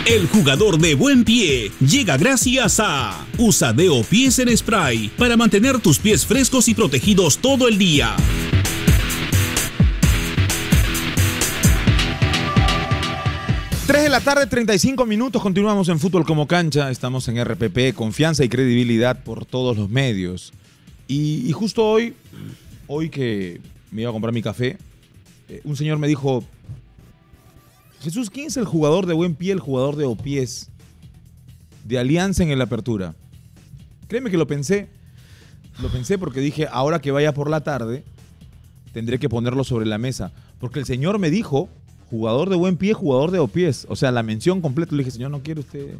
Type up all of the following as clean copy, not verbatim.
El jugador de buen pie llega gracias a Usadeo Pies en Spray para mantener tus pies frescos y protegidos todo el día. De la tarde, 35 minutos, continuamos en Fútbol como Cancha, estamos en RPP, confianza y credibilidad por todos los medios. Y justo hoy que me iba a comprar mi café, un señor me dijo: Jesús, ¿quién es el jugador de buen pie, el jugador de Opies, de Alianza en el Apertura? Créeme que lo pensé porque dije, ahora que vaya por la tarde, tendré que ponerlo sobre la mesa, porque el señor me dijo: jugador de buen pie, jugador de Opies. O sea, la mención completa. Le dije, señor, ¿no quiere usted?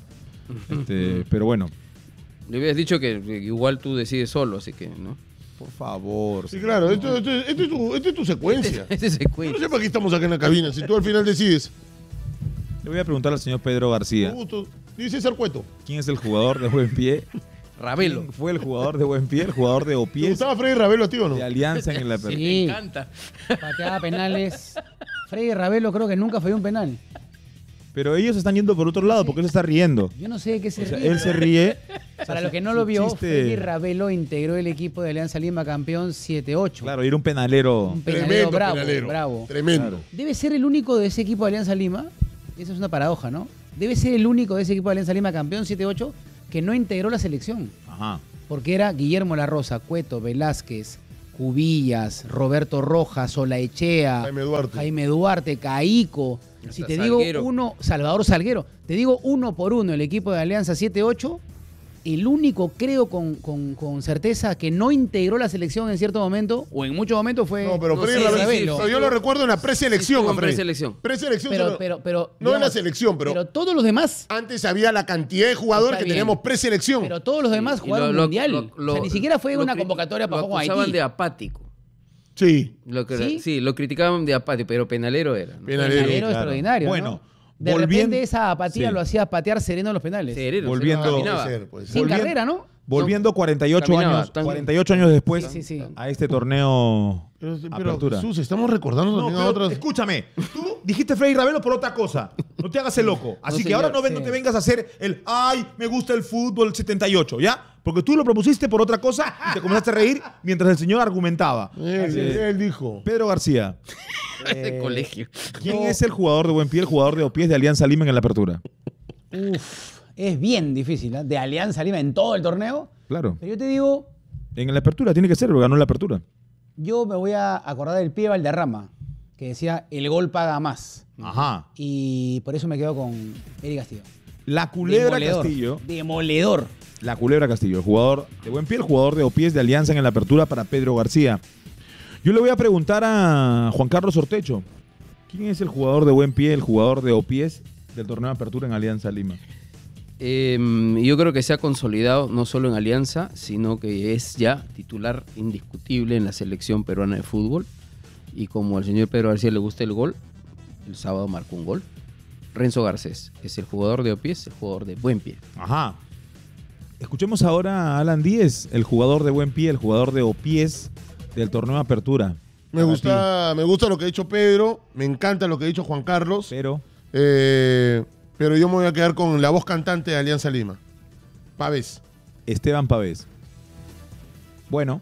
Pero bueno. Le hubieras dicho que igual tú decides solo, así que, ¿no? Por favor. Sí, claro, esto es tu secuencia. Esta es secuencia. No sé para qué estamos acá en la cabina, si tú al final decides. Le voy a preguntar al señor Pedro García. Con gusto. Dice César Cueto. ¿Quién es el jugador de buen pie? Ravelo. ¿Quién fue el jugador de buen pie, el jugador de ¿Te Opies? gustaba Freddy Ravelo a ti o no? De Alianza en el Apertura. Sí, me encanta. Pateaba penales. Freddy Ravelo creo que nunca falló un penal. Pero ellos están yendo por otro lado porque él se está riendo. Yo no sé de qué se O sea, ríe. él se ríe. Para los que no lo vio, chiste- Freddy Ravelo integró el equipo de Alianza Lima campeón 7-8. Claro, y era un penalero. Un penalero Tremendo bravo, penalero. bravo. Tremendo. Claro. Debe ser el único de ese equipo de Alianza Lima, esa es una paradoja, ¿no? Debe ser el único de ese equipo de Alianza Lima campeón 7-8 que no integró la selección. Ajá. Porque era Guillermo La Rosa, Cueto, Velázquez, Cubillas, Roberto Rojas, Olaechea, Jaime Duarte. Caico. Si te digo Salguero. uno, Salvador Salguero, te digo uno por uno el equipo de Alianza 7-8, el único, creo con certeza, que no integró la selección en cierto momento, o en muchos momentos fue No, pero No Freddy sé, Ravelo. sí, pero yo lo recuerdo en la preselección. Sí, a en Freddy. preselección. Preselección. pero no en la digamos, selección, pero todos los demás, antes había la cantidad de jugadores Está que bien. teníamos preselección. pero todos los demás Y jugaron mundial. O sea, ni siquiera fue una convocatoria para lo jugar con acusaban Haití. de apático. Sí. ¿Sí? Lo criticaban de apático, pero penalero era, ¿no? Penalero. Penalero claro. extraordinario. Bueno, ¿no? De volviendo- repente esa apatía Sí. lo hacía patear sereno en los penales. Sereno, Volviendo- se caminaba. Puede ser, puede ser. Sin Volviendo- carrera, ¿no? Volviendo 48 caminaba años, tan- 48 años después Sí. a este torneo Pero Apertura. Jesús, estamos recordando No, también a pero otras. escúchame, tú dijiste Freddy Ravelo por otra cosa. No te hagas el loco. Así que señor, ahora no sí. te vengas a hacer el "ay, me gusta el fútbol 78", ¿ya? Porque tú lo propusiste por otra cosa y te comenzaste a reír mientras el señor argumentaba. Él dijo. Pedro García, Ese colegio. ¿quién es el jugador de buen pie, el jugador de Opies de Alianza Lima en la Apertura? Es bien difícil, ¿eh? De Alianza Lima en todo el torneo. Claro. Pero yo te digo, En la Apertura tiene que ser, porque ganó la Apertura. yo me voy a acordar del pie Valderrama, que decía, el gol paga más. Ajá. Y por eso me quedo con Eric Castillo. La Culebra Demoledor. Castillo. Demoledor. La Culebra Castillo, el jugador de buen pie, el jugador de Opies de Alianza en la Apertura para Pedro García. Yo le voy a preguntar a Juan Carlos Ortecho, ¿quién es el jugador de buen pie, el jugador de Opies del torneo de Apertura en Alianza Lima? Yo creo que se ha consolidado no solo en Alianza, sino que es ya titular indiscutible en la selección peruana de fútbol. Y como al señor Pedro García le gusta el gol, el sábado marcó un gol. Renzo Garcés es el jugador de Opies, el jugador de buen pie. Ajá. Escuchemos ahora a Alan Díez, el jugador de buen pie, el jugador de Opies del torneo de Apertura. Me Para gusta lo que ha dicho Pedro. Me encanta lo que ha dicho Juan Carlos. ti. Pero, Pero yo me voy a quedar con la voz cantante de Alianza Lima. Pavés. Esteban Pavés. Bueno,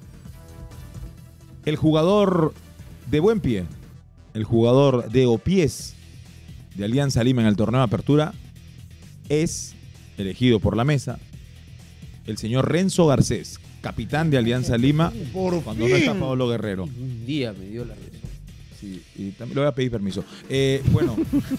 el jugador de buen pie, el jugador de Opies de Alianza Lima en el torneo de Apertura es, elegido por la mesa, el señor Renzo Garcés, capitán de Alianza Lima, Por cuando no está fin. Pablo Guerrero. Un día me dio la razón. Sí, y también le voy a pedir permiso. Bueno,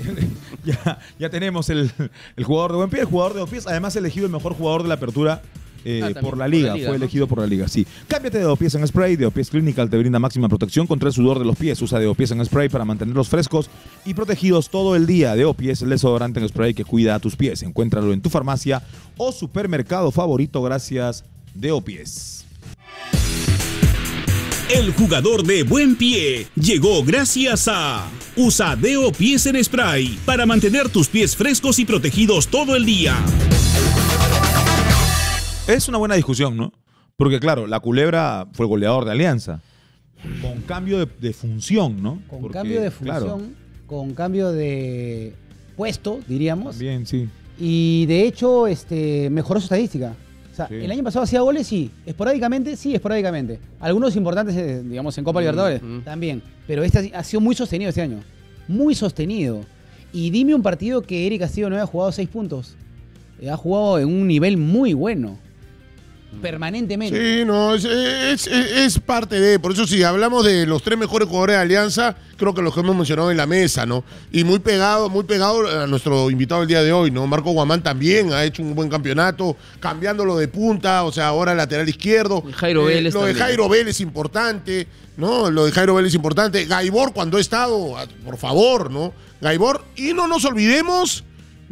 ya tenemos el jugador de buen pie, el jugador de Opies, además elegido el mejor jugador de la Apertura También por la Liga. Fue ¿no? elegido por la Liga, sí. Cámbiate de Opies en Spray. De Opies Clinical te brinda máxima protección contra el sudor de los pies. Usa de Opies en Spray para mantenerlos frescos y protegidos todo el día. De Opies, el desodorante en spray que cuida a tus pies. Encuéntralo en tu farmacia o supermercado favorito gracias de Opies. El jugador de buen pie llegó gracias a Usadeo Pies en Spray para mantener tus pies frescos y protegidos todo el día. Es una buena discusión, ¿no? Porque claro, la Culebra fue el goleador de Alianza. Con cambio de función, ¿no? Con Porque, cambio de función, claro, con cambio de puesto, diríamos. Bien, sí. Y de hecho, mejoró su estadística. O sea, Sí. el año pasado hacía goles, sí. Esporádicamente, sí, esporádicamente. Algunos importantes, digamos, en Copa Libertadores, también. Pero ha sido muy sostenido este año. Muy sostenido. Y dime un partido que Eric Castillo no haya jugado 6 puntos. Ha jugado en un nivel muy bueno. Permanentemente. Sí, no, es parte de. Por eso, si hablamos de los 3 mejores jugadores de Alianza, creo que los que hemos mencionado en la mesa, ¿no? Y muy pegado a nuestro invitado el día de hoy, ¿no? Marco Guamán también ha hecho un buen campeonato, cambiándolo de punta, o sea, ahora lateral izquierdo. Jairo Vélez Lo de también. Jairo Vélez es importante, ¿no? Lo de Jairo Vélez es importante. Gaibor, cuando ha estado, por favor, ¿no? Gaibor, y no nos olvidemos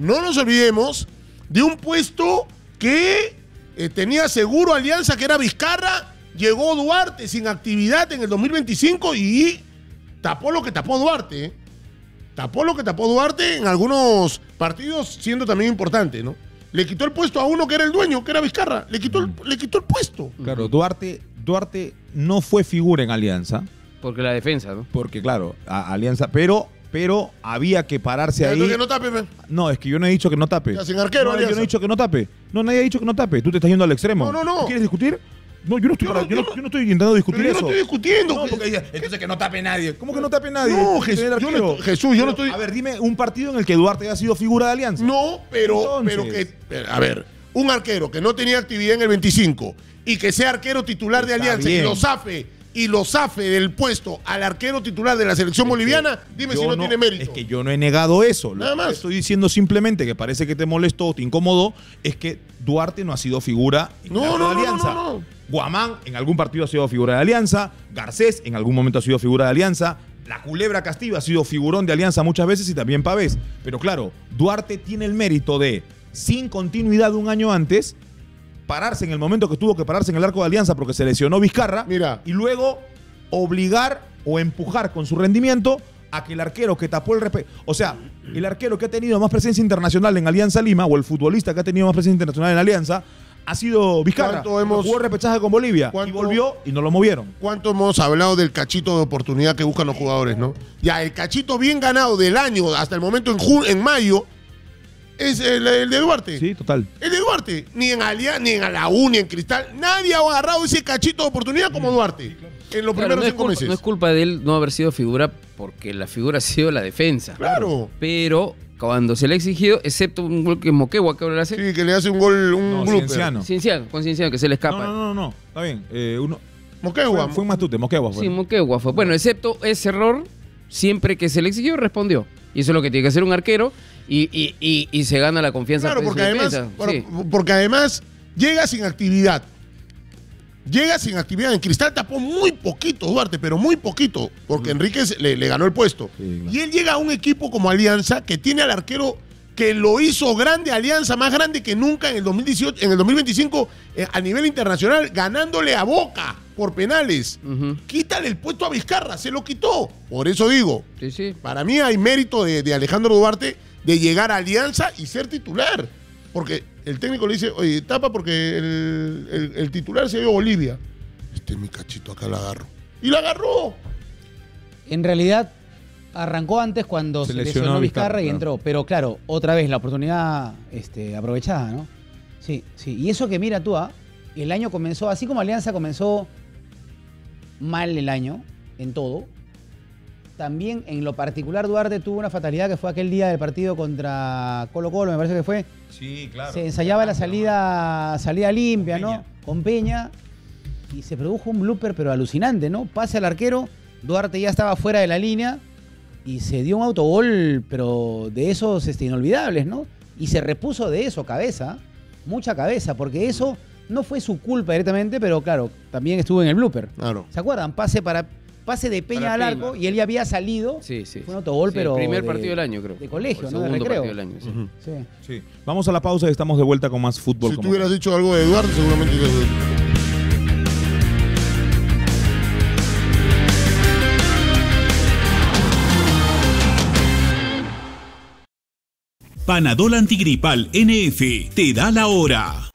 de un puesto que tenía seguro Alianza, que era Vizcarra. Llegó Duarte sin actividad en el 2025 y tapó lo que tapó Duarte. Tapó lo que tapó Duarte en algunos partidos, siendo también importante, ¿no? Le quitó el puesto a uno que era el dueño, que era Vizcarra. Le quitó el puesto. Claro, Duarte no fue figura en Alianza, Porque la defensa, ¿no? porque claro, Alianza, pero había que pararse ahí. Que no tape, No, es que yo no he dicho que no tape. Ya, sin arquero, No, yo Alianza. no he dicho que no tape. No, nadie ha dicho que no tape. Tú te estás yendo al extremo. No. ¿Tú ¿Quieres discutir? No, yo no estoy, yo no estoy intentando discutir Pero yo eso. no estoy discutiendo. No, porque entonces que no tape nadie. ¿Cómo que no tape nadie? No, Tiene el arquero. Jesús, yo no estoy. A ver, dime un partido en el que Duarte haya sido figura de Alianza. No, pero Entonces. a ver, un arquero que no tenía actividad en el 25 y que sea arquero titular de Está Alianza bien. y lo zafe del puesto al arquero titular de la selección boliviana, dime si no tiene mérito. Es que yo no he negado eso. Nada Lo más. que estoy diciendo simplemente que parece que te molestó o te incomodó es que Duarte no ha sido figura en el arco de Alianza. No. Guamán en algún partido ha sido figura de Alianza. Garcés en algún momento ha sido figura de Alianza. La Culebra Castillo ha sido figurón de Alianza muchas veces y también Pavés. Pero claro, Duarte tiene el mérito de, sin continuidad de un año antes, pararse en el momento que tuvo que pararse en el arco de Alianza porque se lesionó Vizcarra. Mira. Y luego obligar o empujar con su rendimiento a que el arquero que tapó o sea, el arquero que ha tenido más presencia internacional en Alianza Lima o el futbolista que ha tenido más presencia internacional en Alianza ha sido Vizcarra. Jugó repechaje con Bolivia y volvió y no lo movieron. ¿Cuánto hemos hablado del cachito de oportunidad que buscan los jugadores, no? Ya, el cachito bien ganado del año hasta el momento en mayo es el de Duarte. Sí, total. El de Duarte. Ni en Alianza, ni en la U, ni en Cristal. Nadie ha agarrado ese cachito de oportunidad como Duarte. En los primeros 5 meses. No es culpa de él no haber sido figura, porque la figura ha sido la defensa. Claro. Pero cuando se le ha exigido, excepto un gol que Moquegua que ahora le hace, Sí, que le hace un gol, un blooper. Cienciano. con Cienciano, que se le escapa. No. Está bien. Moquegua. Fue un Matute, Moquegua fue. Sí, Moquegua fue. Bueno, excepto ese error, siempre que se le exigió, respondió. Y eso es lo que tiene que hacer un arquero y se gana la confianza Claro, de su porque además, defensa. Sí. porque además llega sin actividad. En Cristal tapó muy poquito Duarte, pero muy poquito, porque Enríquez le ganó el puesto. Sí, claro. Y él llega a un equipo como Alianza, que tiene al arquero que lo hizo grande, Alianza, más grande que nunca en el 2018, en el 2025, a nivel internacional, ganándole a Boca por penales. Quítale el puesto a Vizcarra, se lo quitó. Por eso digo, Sí. para mí hay mérito de Alejandro Duarte de llegar a Alianza y ser titular. Porque el técnico le dice, oye, tapa porque el titular se dio Bolivia. Este es mi cachito, acá la agarro. Y la agarró. En realidad, arrancó antes cuando Se se lesionó lesionó Vizcarra, Vizcarra y claro. entró. Pero claro, otra vez la oportunidad aprovechada, ¿no? Sí. Y eso que mira tú, el año comenzó, así como Alianza comenzó mal el año, en todo, también en lo particular Duarte tuvo una fatalidad que fue aquel día del partido contra Colo-Colo, me parece que fue. Sí, claro. Se ensayaba la salida limpia, Con ¿no? Peña. Con Peña. Y se produjo un blooper, pero alucinante, ¿no? Pase al arquero, Duarte ya estaba fuera de la línea y se dio un autogol, pero de esos inolvidables, ¿no? Y se repuso de eso, cabeza, mucha cabeza, porque eso no fue su culpa directamente, pero claro, también estuvo en el blooper. Claro. ¿Se acuerdan? Pase de Peña Para al Peña. arco y él ya había salido. Sí. Fue un autogol, Sí, pero el primer de- partido del año, creo. de colegio, O el ¿no? De segundo recreo. partido del año, sí. Sí. Sí. Vamos a la pausa y estamos de vuelta con más fútbol. Si como tú hubieras dicho algo de Duarte, seguramente... Panadol Antigripal NF te da la hora.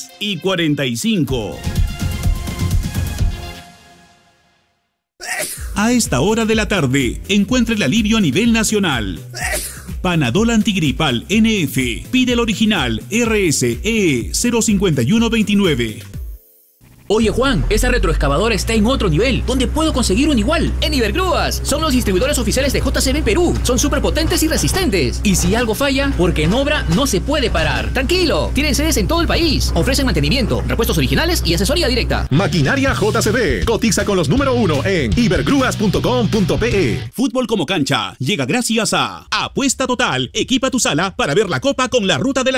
3:45. A esta hora de la tarde, encuentre el alivio a nivel nacional. Panadol antigripal NF. Pide el original RSE 05129. Oye Juan, esa retroexcavadora está en otro nivel. ¿Dónde puedo conseguir un igual? En Ibergrúas. Son los distribuidores oficiales de JCB Perú. Son súper potentes y resistentes. Y si algo falla, porque en obra no se puede parar. Tranquilo, tienen sedes en todo el país. Ofrecen mantenimiento, repuestos originales y asesoría directa. Maquinaria JCB. Cotiza con los número 1 en ibergrúas.com.pe. Fútbol como cancha llega gracias a Apuesta Total. Equipa tu sala para ver la copa con la ruta de la